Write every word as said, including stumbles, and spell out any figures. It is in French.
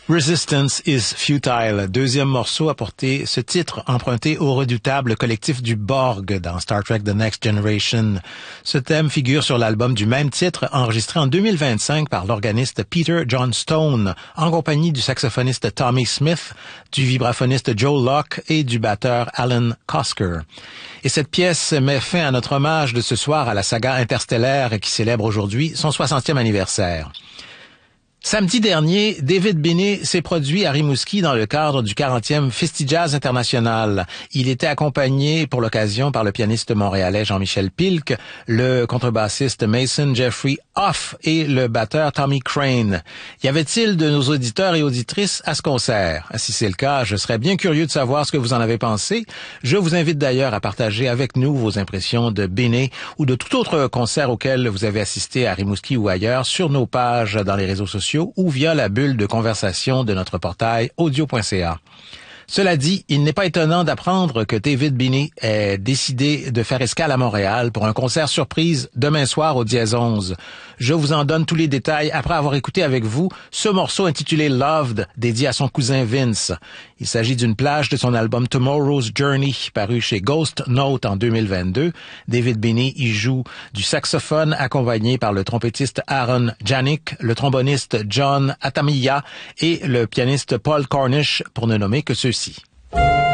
Resistance is Futile, deuxième morceau à porter ce titre emprunté au redoutable collectif du Borg dans Star Trek The Next Generation. Ce thème figure sur l'album du même titre enregistré en deux mille vingt-cinq par l'organiste Peter John Stone en compagnie du saxophoniste Tommy Smith, du vibraphoniste Joe Locke et du batteur Alan Kosker. Et cette pièce met fin à notre hommage de ce soir à la saga interstellaire qui célèbre aujourd'hui son soixantième anniversaire. Samedi dernier, David Binney s'est produit à Rimouski dans le cadre du quarantième Festi-Jazz International. Il était accompagné pour l'occasion par le pianiste montréalais Jean-Michel Pilk, le contrebassiste Mason Jeffrey Hoff et le batteur Tommy Crane. Y avait-il de nos auditeurs et auditrices à ce concert? Si c'est le cas, je serais bien curieux de savoir ce que vous en avez pensé. Je vous invite d'ailleurs à partager avec nous vos impressions de Binney ou de tout autre concert auquel vous avez assisté à Rimouski ou ailleurs sur nos pages dans les réseaux sociaux ou via la bulle de conversation de notre portail audio point c a. Cela dit, il n'est pas étonnant d'apprendre que David Binney ait décidé de faire escale à Montréal pour un concert surprise demain soir au Dièse onze. Je vous en donne tous les détails après avoir écouté avec vous ce morceau intitulé Loved, dédié à son cousin Vince. Il s'agit d'une plage de son album Tomorrow's Journey, paru chez Ghost Note en deux mille vingt-deux. David Binney y joue du saxophone accompagné par le trompettiste Aaron Janik, le tromboniste John Atamiya et le pianiste Paul Cornish, pour ne nommer que ceux-ci.